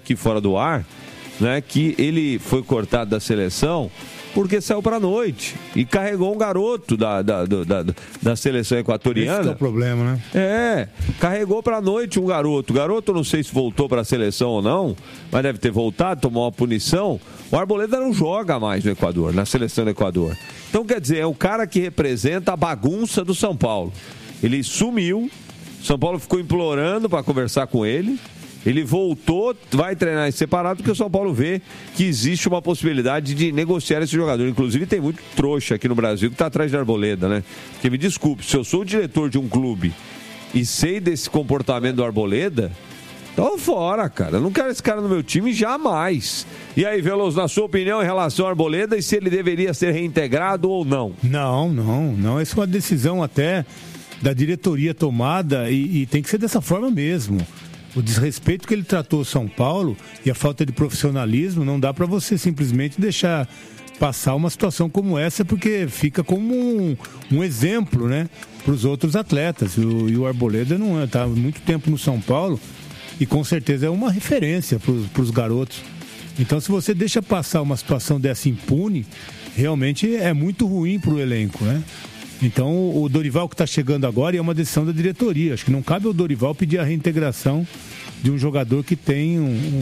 aqui fora do ar, né, que ele foi cortado da seleção porque saiu para a noite e carregou um garoto da seleção equatoriana. Esse é o problema, né? Carregou para a noite um garoto. O garoto, não sei se voltou para a seleção ou não, mas deve ter voltado, tomou uma punição. O Arboleda não joga mais no Equador, na seleção do Equador. Então, quer dizer, é o cara que representa a bagunça do São Paulo. Ele sumiu, São Paulo ficou implorando para conversar com ele. Ele voltou, vai treinar em separado, porque o São Paulo vê que existe uma possibilidade de negociar esse jogador. Inclusive, tem muito trouxa aqui no Brasil que está atrás de Arboleda, né? Porque me desculpe, se eu sou o diretor de um clube e sei desse comportamento do Arboleda, tô fora, cara. Eu não quero esse cara no meu time jamais. E aí, Veloso, na sua opinião em relação ao Arboleda e se ele deveria ser reintegrado ou não? Não. Essa é uma decisão até da diretoria tomada e tem que ser dessa forma mesmo. O desrespeito que ele tratou o São Paulo e a falta de profissionalismo, não dá para você simplesmente deixar passar uma situação como essa, porque fica como um exemplo, né, para os outros atletas. E o Arboleda não está há muito tempo no São Paulo e com certeza é uma referência para os garotos. Então, se você deixa passar uma situação dessa impune, realmente é muito ruim para o elenco, né? Então, o Dorival que está chegando agora é uma decisão da diretoria. Acho que não cabe ao Dorival pedir a reintegração de um jogador que tem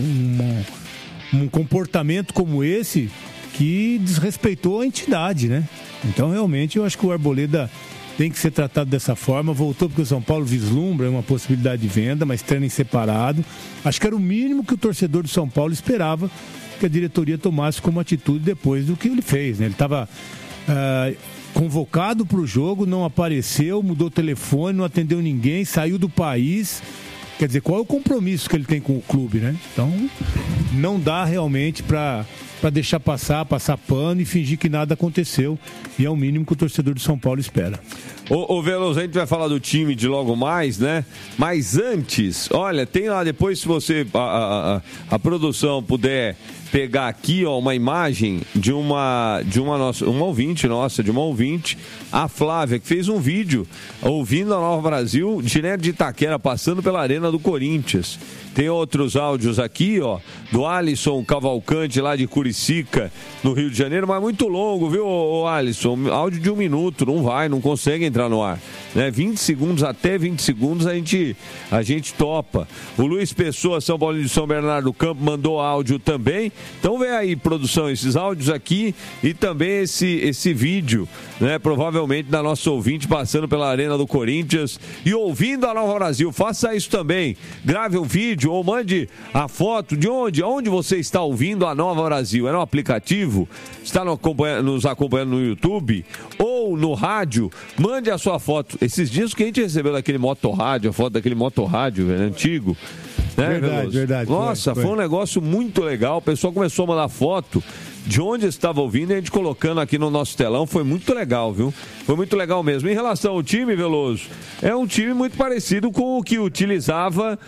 um comportamento como esse que desrespeitou a entidade, né? Então, realmente, eu acho que o Arboleda tem que ser tratado dessa forma. Voltou porque o São Paulo vislumbra uma possibilidade de venda, mas treina em separado. Acho que era o mínimo que o torcedor do São Paulo esperava que a diretoria tomasse como atitude depois do que ele fez, né? Ele estava convocado para o jogo, não apareceu, mudou o telefone, não atendeu ninguém, saiu do país. Quer dizer, qual é o compromisso que ele tem com o clube, né? Então, não dá realmente para deixar passar pano e fingir que nada aconteceu. E é o mínimo que o torcedor de São Paulo espera. Ô Veloso, a gente vai falar do time de logo mais, né? Mas antes, olha, tem lá depois, se você, a produção puder pegar aqui, ó, uma imagem de uma ouvinte, a Flávia, que fez um vídeo ouvindo a Nova Brasil, direto de Itaquera, passando pela Arena do Corinthians. Tem outros áudios aqui, ó, do Alisson Cavalcante, lá de Curicica, no Rio de Janeiro, mas muito longo, viu, Alisson? Áudio de 1 minuto, não consegue entrar no ar. Né? 20 segundos, até 20 segundos a gente topa. O Luiz Pessoa, São Paulo de São Bernardo do Campo, mandou áudio também. Então vem aí, produção, esses áudios aqui e também esse vídeo, né? Provavelmente da nossa ouvinte passando pela Arena do Corinthians e ouvindo a Nova Brasil. Faça isso também. Grave um vídeo ou mande a foto de onde você está ouvindo a Nova Brasil. É no aplicativo? Está nos acompanhando no YouTube ou no rádio? Mande a sua foto. Esses dias que a gente recebeu daquele motorrádio, a foto daquele motorrádio antigo. Né, Verdade. Nossa, foi um negócio muito legal. O pessoal começou a mandar foto de onde estava ouvindo e a gente colocando aqui no nosso telão. Foi muito legal, viu? Foi muito legal mesmo. Em relação ao time, Veloso, é um time muito parecido com o que utilizava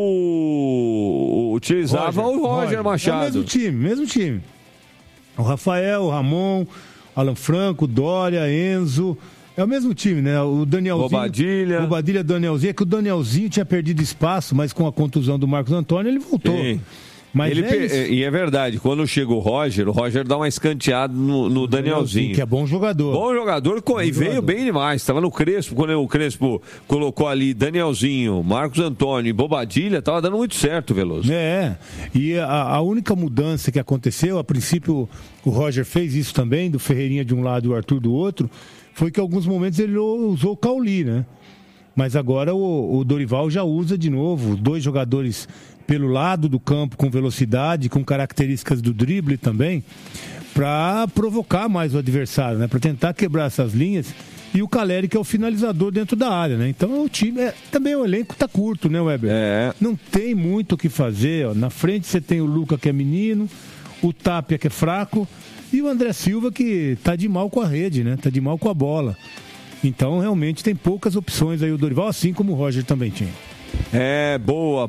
o Roger Machado. É o mesmo time. O Rafael, o Ramon, Alan Franco, Dória, Enzo. É o mesmo time, né? O Danielzinho. Bobadilha, Danielzinho. É que o Danielzinho tinha perdido espaço, mas com a contusão do Marcos Antônio ele voltou. Sim. Mas e é verdade, quando chega o Roger dá uma escanteada no Danielzinho. Que é bom jogador. E veio bem demais. Estava no Crespo, quando o Crespo colocou ali Danielzinho, Marcos Antônio e Bobadilha, estava dando muito certo, Veloso. E a única mudança que aconteceu, a princípio o Roger fez isso também, do Ferreirinha de um lado e o Arthur do outro, foi que em alguns momentos ele usou o Cauli, né? Mas agora o Dorival já usa de novo 2 jogadores pelo lado do campo com velocidade, com características do drible também, para provocar mais o adversário, né? Para tentar quebrar essas linhas. E o Caleri, que é o finalizador dentro da área, né? Então o time, também o elenco tá curto, né, Weber? Não tem muito o que fazer, ó. Na frente você tem o Luca, que é menino, o Tapia, que é fraco, e o André Silva, que tá de mal com a rede, né? Tá de mal com a bola. Então realmente tem poucas opções aí o Dorival, assim como o Roger também tinha. Boa.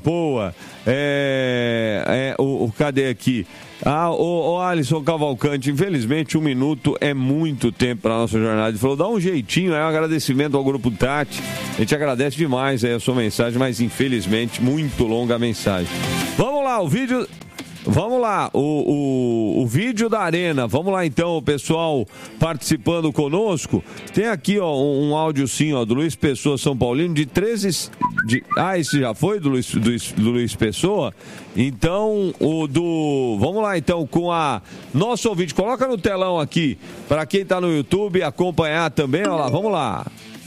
Cadê aqui? O Alisson Cavalcante, infelizmente 1 minuto é muito tempo para a nossa jornada. Ele falou, dá um jeitinho, um agradecimento ao Grupo Tati. A gente agradece demais a sua mensagem, mas infelizmente muito longa a mensagem. Vamos lá. lá, o vídeo... Vamos lá, o vídeo da Arena. Vamos lá então, o pessoal participando conosco. Tem aqui, ó, um áudio sim, ó, do Luiz Pessoa, São Paulino, de 13... esse já foi do Luiz Pessoa? Então, vamos lá então com a nosso ouvinte. Coloca no telão aqui, para quem tá no YouTube acompanhar também, ó lá, vamos lá.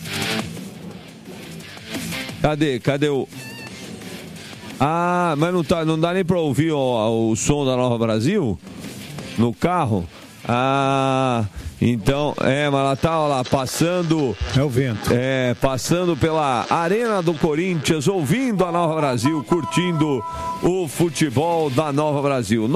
Cadê o... Ah, mas não dá nem pra ouvir o som da Nova Brasil no carro? Ah, então, mas ela tá lá passando. É o vento. Passando pela Arena do Corinthians, ouvindo a Nova Brasil, curtindo o futebol da Nova Brasil.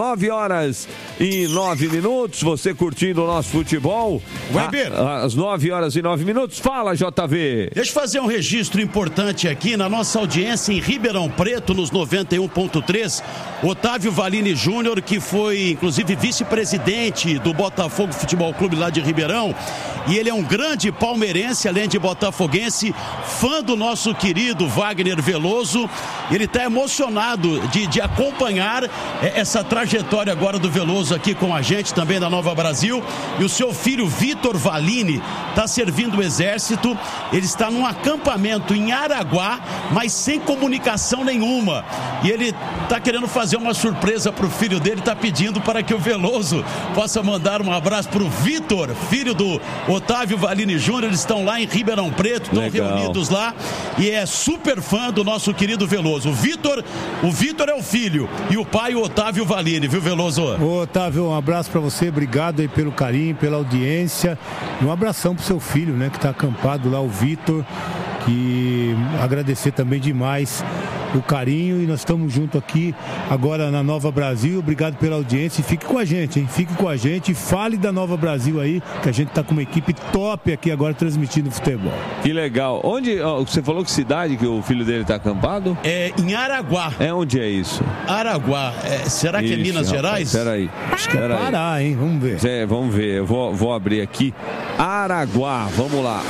9h09, você curtindo o nosso futebol. Weber. Às 9h09. Fala, JV. Deixa eu fazer um registro importante aqui na nossa audiência em Ribeirão Preto, nos 91.3. Otávio Valini Júnior, que foi inclusive vice-presidente do Botafogo Futebol Clube lá de Ribeirão, e ele é um grande palmeirense, além de botafoguense, fã do nosso querido Wagner Veloso. Ele está emocionado de acompanhar essa trajetória agora do Veloso aqui com a gente, também da Nova Brasil. E o seu filho Vitor Valini está servindo o exército. Ele está num acampamento em Araguá, mas sem comunicação nenhuma, e ele está querendo fazer uma surpresa para o filho dele, está pedindo para que o Veloso possa mandar um abraço para o Vitor, filho do Otávio Valini Júnior. Eles estão lá em Ribeirão Preto, estão reunidos lá, e é super fã do nosso querido Veloso. O Vitor é o filho, e o pai, o Otávio Valini, viu, Veloso? Ô, Otávio, um abraço pra você, obrigado aí pelo carinho, pela audiência, e um abração pro seu filho, né, que tá acampado lá, o Vitor, que agradecer também demais o carinho, e nós estamos juntos aqui agora na Nova Brasil. Obrigado pela audiência, e fique com a gente, hein? Fique com a gente, fale da Nova Brasil aí, que a gente tá com uma equipe top aqui agora transmitindo futebol. Que legal. Onde, você falou que cidade que o filho dele tá acampado? É em Araguá. Onde é isso? Araguá. Será que é Minas Gerais? Peraí. Acho que é Pará, hein? Vamos ver. Vamos ver, eu vou abrir aqui. Araguá, vamos lá.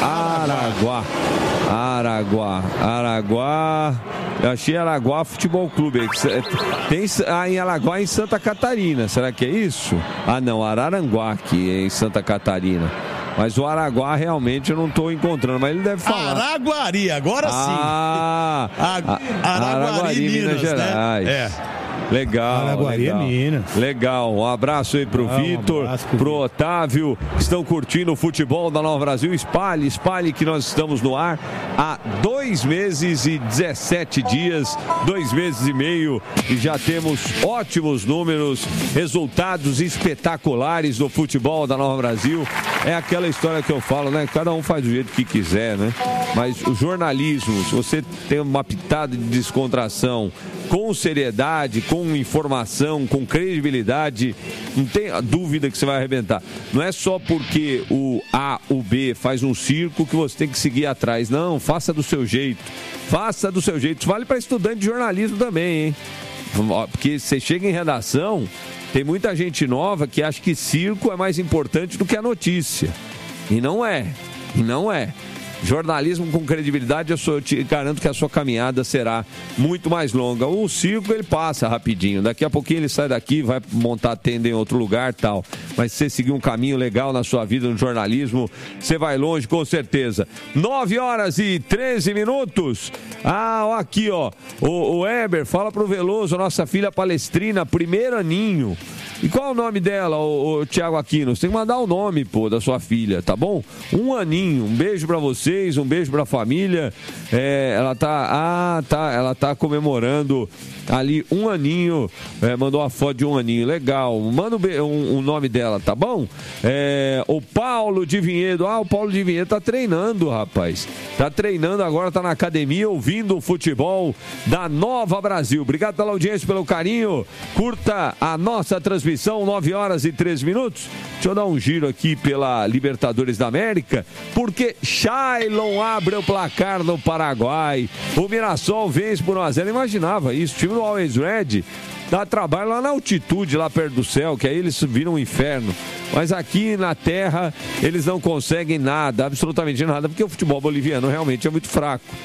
Araguá. Eu achei Araguá Futebol Clube. Tem em Araguá, em Santa Catarina. Será que é isso? Ah, não, Araranguá aqui em Santa Catarina. Mas o Araguá realmente eu não estou encontrando, mas ele deve falar. Araguari, agora sim. Araguari, Minas Gerais. Né? Legal. Araguari é Minas. Legal. Um abraço aí pro Vitor, pro Otávio, que estão curtindo o futebol da Nova Brasil. Espalhe que nós estamos no ar há 2 meses e 17 dias, 2 meses e meio, e já temos ótimos números, resultados espetaculares do futebol da Nova Brasil. É aquela história que eu falo, né? Cada um faz do jeito que quiser, né? Mas o jornalismo, se você tem uma pitada de descontração, com seriedade, com informação, com credibilidade, não tem dúvida que você vai arrebentar. Não é só porque o A, o B faz um circo que você tem que seguir atrás. Não, faça do seu jeito. Faça do seu jeito. Isso vale para estudante de jornalismo também, hein? Porque você chega em redação, tem muita gente nova que acha que circo é mais importante do que a notícia. E não é. Jornalismo com credibilidade, eu te garanto que a sua caminhada será muito mais longa. O circo, ele passa rapidinho. Daqui a pouquinho ele sai daqui, vai montar tenda em outro lugar e tal. Mas se você seguir um caminho legal na sua vida no jornalismo, você vai longe, com certeza. 9h13. Aqui, ó. O Eber, fala pro Veloso, nossa filha Palestrina, primeiro aninho. E qual é o nome dela, o Thiago Aquino? Você tem que mandar o nome, da sua filha, tá bom? 1 aninho, um beijo pra vocês, um beijo pra família. Ela tá comemorando ali 1 aninho, mandou uma foto de 1 aninho, legal. Manda o nome dela, tá bom? O Paulo de Vinhedo, o Paulo de Vinhedo tá treinando, rapaz. Tá treinando agora, tá na academia, ouvindo o futebol da Nova Brasil. Obrigado pela audiência, pelo carinho. Curta a nossa transmissão, 9h13. Deixa eu dar um giro aqui pela Libertadores da América, porque Shailon abre o placar no Paraguai. O Mirassol vence por 1-0. Eu imaginava isso. O time do Always Red dá trabalho lá na altitude, lá perto do céu, que aí eles viram um inferno. Mas aqui na terra, eles não conseguem nada, absolutamente nada, porque o futebol boliviano realmente é muito fraco.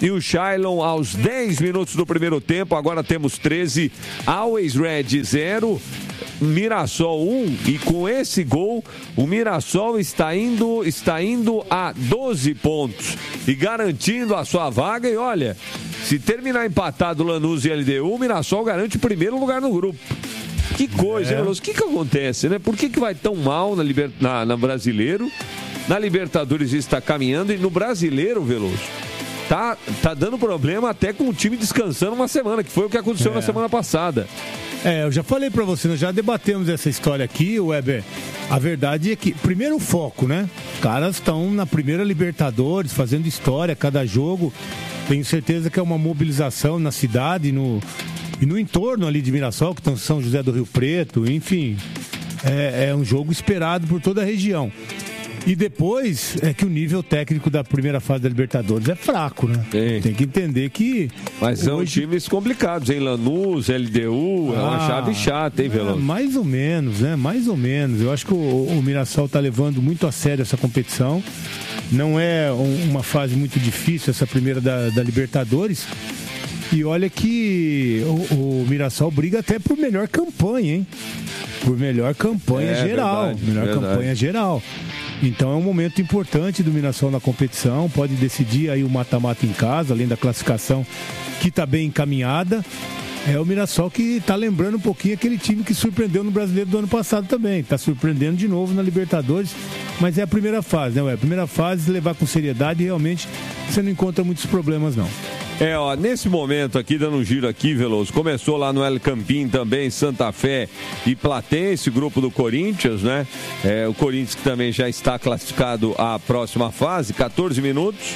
e o Shailon aos 10 minutos do primeiro tempo. Agora temos 13, Always Red 0, Mirassol 1, e com esse gol o Mirassol está indo a 12 pontos e garantindo a sua vaga. E olha, se terminar empatado Lanús e LDU, o Mirassol garante o primeiro lugar no grupo. Que coisa, hein, Veloso? O que acontece, né? Por que vai tão mal na Brasileiro? Na Libertadores está caminhando, e no Brasileiro, Veloso, tá dando problema até com o time descansando uma semana, que foi o que aconteceu na semana passada. Eu já falei pra você, nós já debatemos essa história aqui, Weber. A verdade é que, primeiro o foco, né? Os caras estão na primeira Libertadores, fazendo história a cada jogo. Tenho certeza que é uma mobilização na cidade e no entorno ali de Mirassol, que estão São José do Rio Preto, enfim. É um jogo esperado por toda a região. E depois é que o nível técnico da primeira fase da Libertadores é fraco, né? Tem que entender que... Mas são times complicados, hein? Lanús, LDU, é uma chave chata, hein, Veloso? Mais ou menos, né? Mais ou menos. Eu acho que o Mirassol está levando muito a sério essa competição. Não é uma fase muito difícil essa primeira da Libertadores. E olha que o Mirassol briga até por melhor campanha, hein? Por melhor campanha geral. Campanha geral. Então é um momento importante do Mirassol na competição, pode decidir aí o mata-mata em casa, além da classificação que está bem encaminhada. É o Mirassol que está lembrando um pouquinho aquele time que surpreendeu no Brasileiro do ano passado também. Está surpreendendo de novo na Libertadores, mas é a primeira fase, né? A primeira fase, levar com seriedade, realmente você não encontra muitos problemas, não. Nesse momento aqui, dando um giro aqui, Veloso, começou lá no El Campín também, Santa Fé e Platense, grupo do Corinthians, né? O Corinthians que também já está classificado à próxima fase, 14 minutos.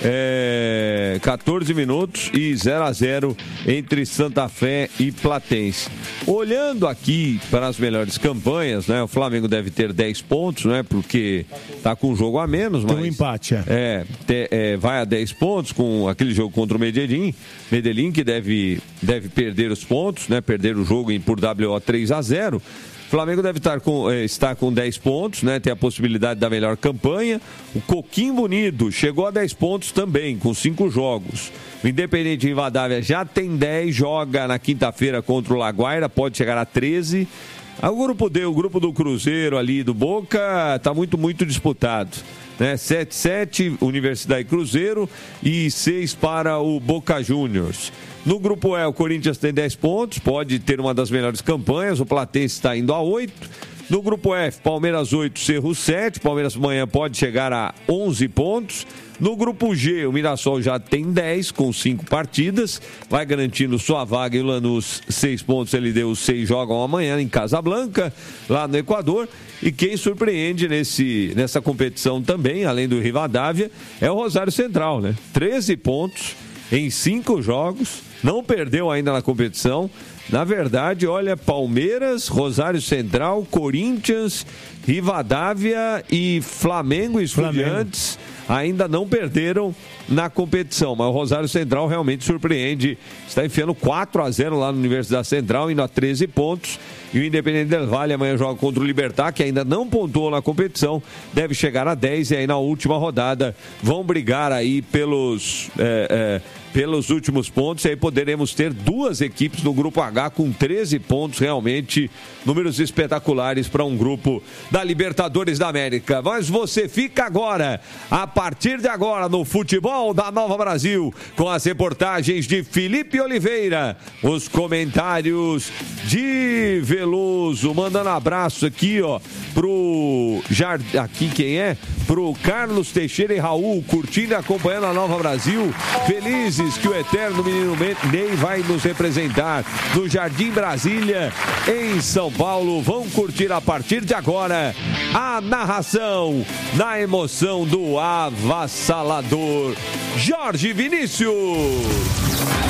14 minutos e 0-0 entre Santa Fé e Platense. Olhando aqui para as melhores campanhas, né? O Flamengo deve ter 10 pontos, né? Porque tá com um jogo a menos, mas... Tem um empate, vai a 10 pontos com aquele jogo contra o Medellín, que deve perder os pontos, né? Perder o jogo por WO 3-0. O Flamengo deve estar com 10 pontos, né? Tem a possibilidade da melhor campanha. O Coquimbo Unido chegou a 10 pontos também, com 5 jogos. O Independente Rivadavia já tem 10, joga na quinta-feira contra o Laguaira, pode chegar a 13. O grupo D, o grupo do Cruzeiro ali, do Boca, está muito, muito disputado. Né? 7-7, Universidade e Cruzeiro, e 6 para o Boca Juniors. No grupo E, o Corinthians tem 10 pontos, pode ter uma das melhores campanhas, o Platense está indo a 8. No grupo F, Palmeiras 8, Cerro 7, Palmeiras amanhã pode chegar a 11 pontos. No grupo G, o Mirassol já tem 10 com 5 partidas, vai garantindo sua vaga, e o Lanús 6 pontos, LDU 6 jogam amanhã em Casablanca, lá no Equador. E quem surpreende nessa competição também, além do Rivadavia, é o Rosário Central, né? 13 pontos em 5 jogos, não perdeu ainda na competição. Na verdade, olha, Palmeiras, Rosário Central, Corinthians, Rivadavia e Flamengo e Estudiantes ainda não perderam na competição, mas o Rosário Central realmente surpreende, está enfiando 4-0 lá na Universidade Central, indo a 13 pontos, e o Independente Del Valle amanhã joga contra o Libertad, que ainda não pontuou na competição, deve chegar a 10, e aí na última rodada vão brigar aí pelos últimos pontos, e aí poderemos ter 2 equipes no grupo H com 13 pontos, realmente números espetaculares para um grupo da Libertadores da América. Mas você fica agora, a partir de agora, no Futebol da Nova Brasil, com as reportagens de Felipe Oliveira, os comentários de Veloso, mandando abraço aqui, ó, pro Carlos Teixeira e Raul, curtindo e acompanhando a Nova Brasil, felizes que o eterno menino Ney vai nos representar no Jardim Brasília, em São Paulo. Vão curtir a partir de agora a narração na emoção do avassalador Jorge Vinícius.